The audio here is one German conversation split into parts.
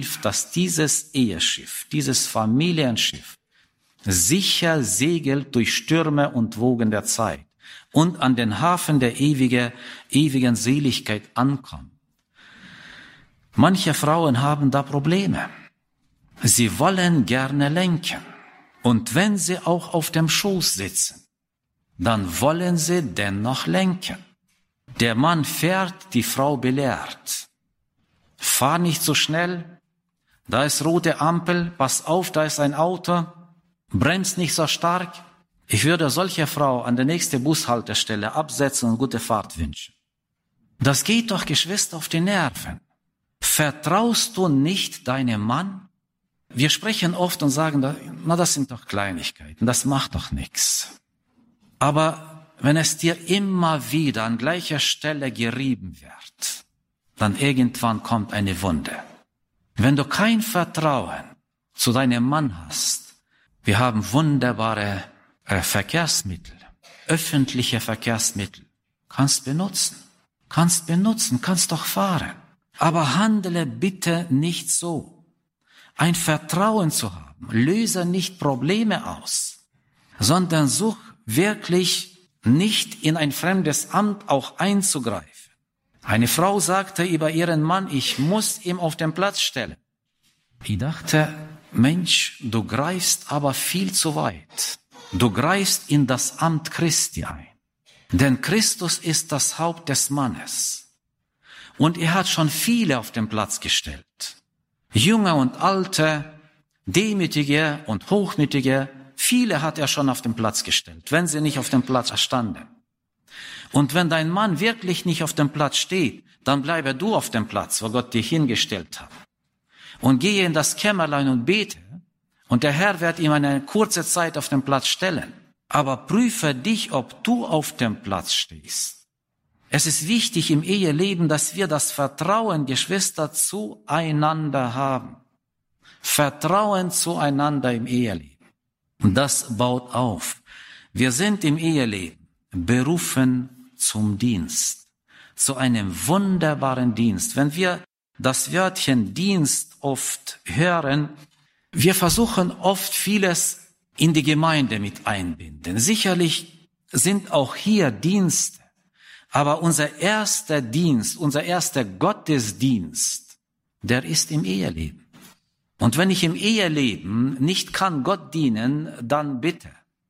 dass dieses Eheschiff, dieses Familienschiff sicher segelt durch Stürme und Wogen der Zeit und an den Hafen der ewigen Seligkeit ankommt. Manche Frauen haben da Probleme. Sie wollen gerne lenken. Und wenn sie auch auf dem Schoß sitzen, dann wollen sie dennoch lenken. Der Mann fährt, die Frau belehrt. Fahr nicht so schnell, da ist rote Ampel, pass auf, da ist ein Auto, bremst nicht so stark. Ich würde solcher Frau an der nächsten Bushaltestelle absetzen und gute Fahrt wünschen. Das geht doch, Geschwister, auf die Nerven. Vertraust du nicht deinem Mann? Wir sprechen oft und sagen, das sind doch Kleinigkeiten, das macht doch nichts. Aber wenn es dir immer wieder an gleicher Stelle gerieben wird, dann irgendwann kommt eine Wunde. Wenn du kein Vertrauen zu deinem Mann hast, wir haben wunderbare Verkehrsmittel, öffentliche Verkehrsmittel, kannst doch fahren. Aber handle bitte nicht so. Ein Vertrauen zu haben, löse nicht Probleme aus, sondern such wirklich nicht in ein fremdes Amt auch einzugreifen. Eine Frau sagte über ihren Mann, ich muss ihn auf den Platz stellen. Ich dachte, Mensch, du greifst aber viel zu weit. Du greifst in das Amt Christi ein. Denn Christus ist das Haupt des Mannes. Und er hat schon viele auf den Platz gestellt. Junge und alte, demütige und hochmütige, viele hat er schon auf den Platz gestellt, wenn sie nicht auf dem Platz standen. Und wenn dein Mann wirklich nicht auf dem Platz steht, dann bleibe du auf dem Platz, wo Gott dich hingestellt hat. Und gehe in das Kämmerlein und bete, und der Herr wird ihm eine kurze Zeit auf den Platz stellen. Aber prüfe dich, ob du auf dem Platz stehst. Es ist wichtig im Eheleben, dass wir das Vertrauen, Geschwister, zueinander haben. Vertrauen zueinander im Eheleben. Und das baut auf. Wir sind im Eheleben berufen zum Dienst. Zu einem wunderbaren Dienst. Wenn wir das Wörtchen Dienst oft hören, wir versuchen oft vieles in die Gemeinde mit einbinden. Sicherlich sind auch hier Dienste. Aber unser erster Dienst, unser erster Gottesdienst, der ist im Eheleben. Und wenn ich im Eheleben nicht kann Gott dienen, dann bitte,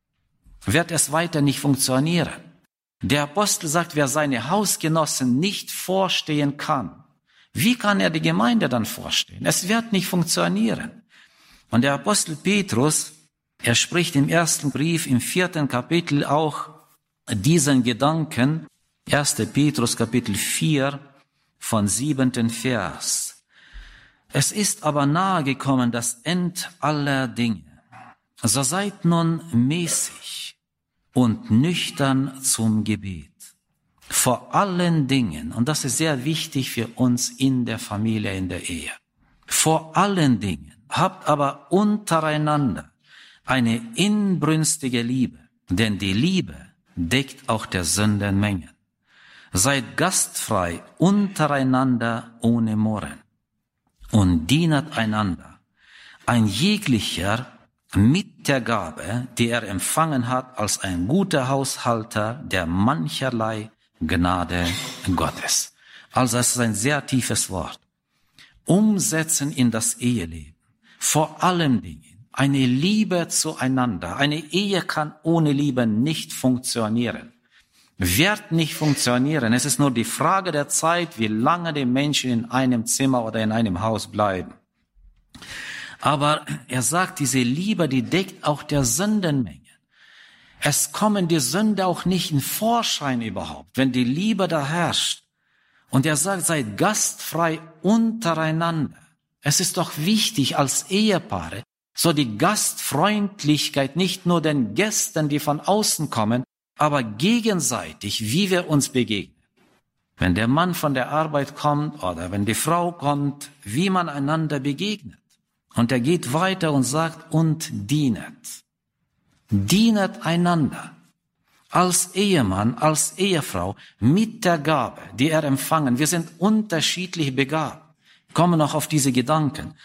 wird es weiter nicht funktionieren. Der Apostel sagt, wer seine Hausgenossen nicht vorstehen kann, wie kann er die Gemeinde dann vorstehen? Es wird nicht funktionieren. Und der Apostel Petrus, er spricht im ersten Brief, im 4. Kapitel auch diesen Gedanken, 1. Petrus Kapitel 4 von 7. Vers. Es ist aber nahe gekommen das End aller Dinge. So seid nun mäßig und nüchtern zum Gebet. Vor allen Dingen, und das ist sehr wichtig für uns in der Familie, in der Ehe. Vor allen Dingen habt aber untereinander eine inbrünstige Liebe, denn die Liebe deckt auch der Sünden Mengen. Seid gastfrei untereinander ohne Murren und dienet einander. Ein jeglicher mit der Gabe, die er empfangen hat, als ein guter Haushalter der mancherlei Gnade Gottes. Also es ist ein sehr tiefes Wort. Umsetzen in das Eheleben. Vor allen Dingen eine Liebe zueinander. Eine Ehe kann ohne Liebe nicht funktionieren. Wird nicht funktionieren. Es ist nur die Frage der Zeit, wie lange die Menschen in einem Zimmer oder in einem Haus bleiben. Aber er sagt, diese Liebe, die deckt auch der Sündenmenge. Es kommen die Sünde auch nicht in Vorschein überhaupt, wenn die Liebe da herrscht. Und er sagt, seid gastfrei untereinander. Es ist doch wichtig als Ehepaare, so die Gastfreundlichkeit nicht nur den Gästen, die von außen kommen, aber gegenseitig, wie wir uns begegnen. Wenn der Mann von der Arbeit kommt oder wenn die Frau kommt, wie man einander begegnet. Und er geht weiter und sagt, und dienet. Dienet einander. Als Ehemann, als Ehefrau, mit der Gabe, die er empfangen. Wir sind unterschiedlich begabt. Kommen noch auf diese Gedanken.